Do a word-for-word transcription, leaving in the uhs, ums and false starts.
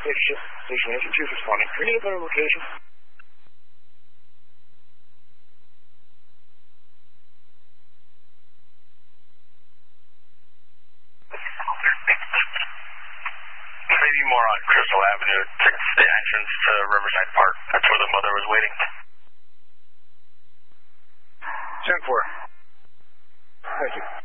Leadership, Station Agent two responding. Any other location? Maybe more on Crystal Avenue. It's the entrance to Riverside Park. That's where the mother was waiting. ten four. Thank you.